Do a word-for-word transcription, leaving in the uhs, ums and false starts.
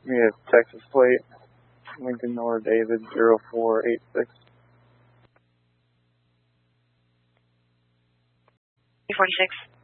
We have Texas plate, Lincoln Nor David zero four eight six. forty-six.